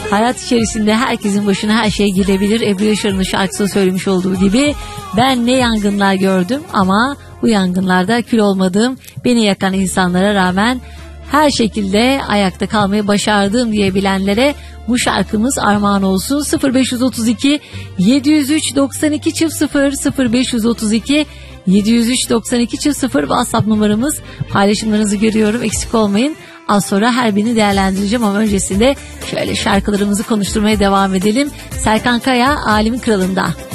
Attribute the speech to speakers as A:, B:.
A: Hayat içerisinde herkesin başına her şey gelebilir. Ebru Yaşar'ın şarkısında söylemiş olduğu gibi ben ne yangınlar gördüm ama bu yangınlarda kül olmadığım, beni yakan insanlara rağmen her şekilde ayakta kalmayı başardım diyebilenlere bu şarkımız armağan olsun. 0532 703 92 0 0532 703 92 0 WhatsApp numaramız. Paylaşımlarınızı görüyorum, eksik olmayın. Az sonra her birini değerlendireceğim ama öncesinde şöyle şarkılarımızı konuşturmaya devam edelim. Serkan Kaya, Alemin Kralı'nda.